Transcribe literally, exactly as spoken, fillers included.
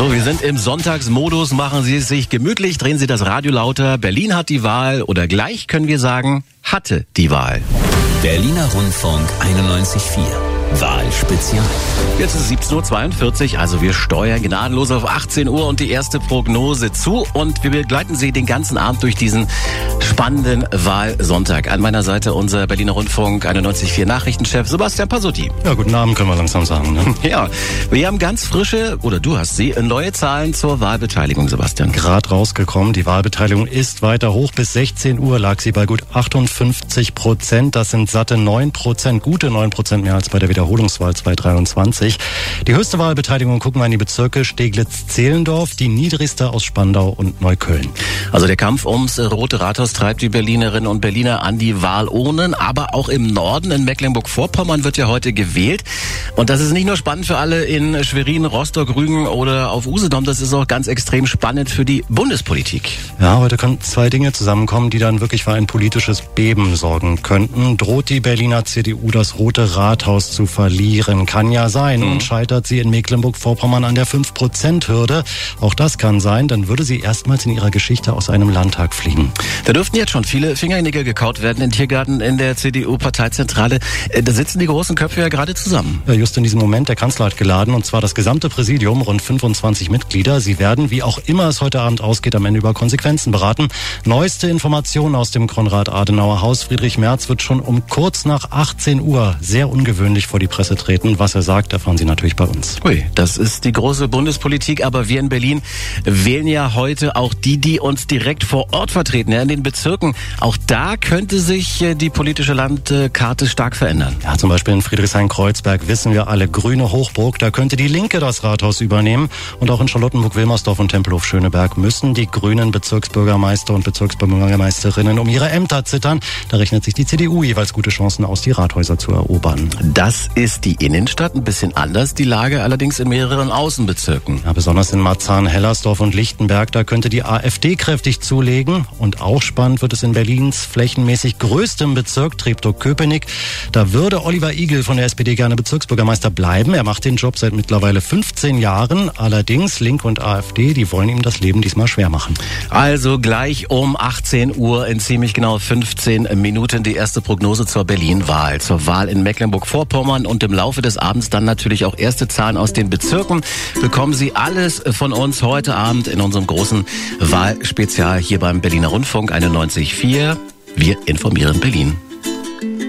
So, wir sind im Sonntagsmodus. Machen Sie es sich gemütlich, drehen Sie das Radio lauter. Berlin hat die Wahl oder gleich können wir sagen, hatte die Wahl. Berliner Rundfunk einundneunzig Komma vier. Wahlspezial. Jetzt ist es siebzehn Uhr zweiundvierzig, also wir steuern gnadenlos auf achtzehn Uhr und die erste Prognose zu. Und wir begleiten Sie den ganzen Abend durch diesen spannenden Wahlsonntag. An meiner Seite unser Berliner Rundfunk einundneunzig Komma vier Nachrichtenchef Sebastian Pasotti. Ja, guten Abend, können wir langsam sagen. Ne? Ja, wir haben ganz frische, oder du hast sie, neue Zahlen zur Wahlbeteiligung, Sebastian. Gerade rausgekommen, die Wahlbeteiligung ist weiter hoch. Bis sechzehn Uhr lag sie bei gut achtundfünfzig Prozent. Das sind satte neun Prozent, gute neun Prozent mehr als bei der Wiederholungswahl zweitausenddreiundzwanzig. Die höchste Wahlbeteiligung gucken wir in die Bezirke Steglitz-Zehlendorf, die niedrigste aus Spandau und Neukölln. Also der Kampf ums Rote Rathaus treibt die Berlinerinnen und Berliner an die Wahlurnen, aber auch im Norden in Mecklenburg-Vorpommern wird ja heute gewählt. Und das ist nicht nur spannend für alle in Schwerin, Rostock, Rügen oder auf Usedom, das ist auch ganz extrem spannend für die Bundespolitik. Ja, heute können zwei Dinge zusammenkommen, die dann wirklich für ein politisches Beben sorgen könnten. Droht die Berliner C D U das Rote Rathaus zu verlieren? Kann ja sein. Mhm. Und scheitert sie in Mecklenburg-Vorpommern an der fünf Prozent Hürde? Auch das kann sein. Dann würde sie erstmals in ihrer Geschichte aus einem Landtag fliegen. Da dürften jetzt schon viele Fingernägel gekaut werden in Tiergarten in der C D U-Parteizentrale. Da sitzen die großen Köpfe ja gerade zusammen. Ja, just in diesem Moment, der Kanzler hat geladen, und zwar das gesamte Präsidium, rund fünfundzwanzig Mitglieder. Sie werden, wie auch immer es heute Abend ausgeht, am Ende über Konsequenzen beraten. Neueste Informationen aus dem Konrad-Adenauer-Haus. Friedrich Merz wird schon um kurz nach achtzehn Uhr sehr ungewöhnlich vor die Presse treten. Was er sagt, erfahren Sie natürlich bei uns. Ui, das ist die große Bundespolitik, aber wir in Berlin wählen ja heute auch die, die uns direkt vor Ort vertreten, ja, in den Bezirken. Auch da könnte sich die politische Landkarte stark verändern. Ja, zum Beispiel in Friedrichshain-Kreuzberg wissen wir alle, grüne Hochburg, da könnte die Linke das Rathaus übernehmen. Und auch in Charlottenburg-Wilmersdorf und Tempelhof-Schöneberg müssen die grünen Bezirksbürgermeister und Bezirksbürgermeisterinnen um ihre Ämter zittern. Da rechnet sich die C D U jeweils gute Chancen aus, die Rathäuser zu erobern. Das ist die Innenstadt, ein bisschen anders, die Lage allerdings in mehreren Außenbezirken. Ja, besonders in Marzahn, Hellersdorf und Lichtenberg, da könnte die AfD kräftig zulegen. Und auch spannend wird es in Berlins flächenmäßig größtem Bezirk, Treptow-Köpenick. Da würde Oliver Igel von der S P D gerne Bezirksbürgermeister bleiben. Er macht den Job seit mittlerweile fünfzehn Jahren. Allerdings Link und AfD, die wollen ihm das Leben diesmal schwer machen. Also gleich um achtzehn Uhr in ziemlich genau fünfzehn Minuten die erste Prognose zur Berlin-Wahl. Zur Wahl in Mecklenburg-Vorpommern und im Laufe des Abends dann natürlich auch erste Zahlen aus den Bezirken. Bekommen Sie alles von uns heute Abend in unserem großen Wahlspezial hier beim Berliner Rundfunk einundneunzig Komma vier. Wir informieren Berlin.